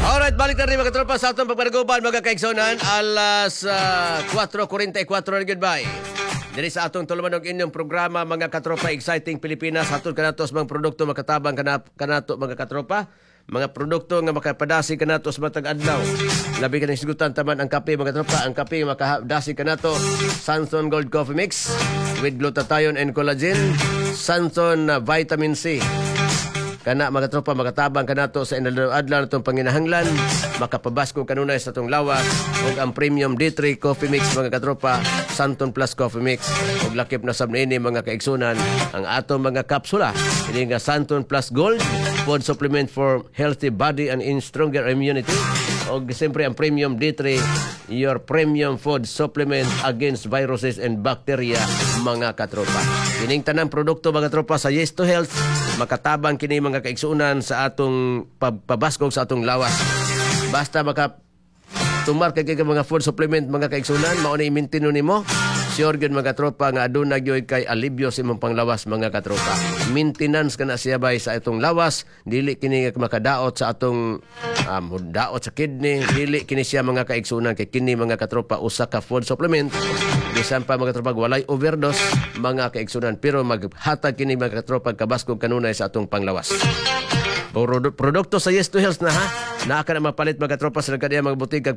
Alright, balik na rin mga katropa sa atong pagpanaguban mga kaigsonan. Alas 4:44 na goodbye. Diri sa atong tulumanog inyong programa mga katropa Exciting Pilipinas. Hatod kanato sa mga produkto makatabang kanato mga katropa. Mga produkto nga makapadasi kanato sa matag adlaw. Labi ka ng sigutan taman ang kape mga tropa. Ang kape makadasi kanato Sanson Gold Coffee Mix with glutathione and collagen. Sanson Vitamin C. Kana mga tropa makatabang kanato sa adlaw natong panginahanglan, makapabasko kanunay sa atong lawas ug ang premium D3 coffee mix mga katropa, Santon Plus coffee mix ug lakip na sab niini mga kaigsunan ang atong mga kapsula ini nga Santon Plus Gold food supplement for healthy body and in stronger immunity ug siyempre ang premium D3 your premium food supplement against viruses and bacteria mga katropa. Kining tanang produkto mga tropa sa Yes to Health makatabang kini mga kaigsunan sa atong pabaskog sa atong lawas. Basta tumar kay mga food supplement mga kaigsunan mao na i-maintain nimo. Sure gyud mga tropa nga aduna gyud kay alibyo sa imong panglawas mga katropa. Maintenance kana siya bay sa atong lawas, dili kini makadaot sa atong daot sa kidney, dili kini siya mga kaigsunan kay kini mga katropa usa ka food supplement. Bisan pa mga katropa walay overdose mga kaigsunan pero maghatag kini mga katropa kabaskog kanunay sa atong panglawas. Produkto sa Yes to Health na ha. Naa ka na mapalit mga tropa sa nagkadiya mga butig